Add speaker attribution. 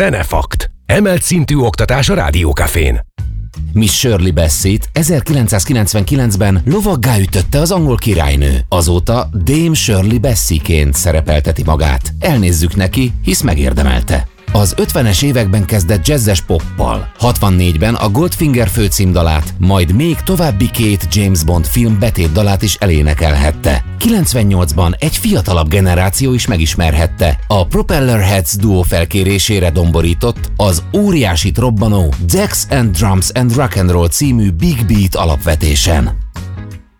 Speaker 1: Zenefakt. Emelt szintű oktatás a Rádió Cafén.
Speaker 2: Miss Shirley Bassey-t 1999-ben lovaggá ütötte az angol királynő. Azóta Dame Shirley Bassey-ként szerepelteti magát. Elnézzük neki, hisz megérdemelte. Az 50-es években kezdett jazzes poppal, 64-ben a Goldfinger főcímdalát, majd még további 2 James Bond film betétdalát is elénekelhette. 98-ban egy fiatalabb generáció is megismerhette. A Propellerheads duó felkérésére domborított az óriásit robbanó Decks and Drums and Rock and Roll című Big Beat alapvetésen.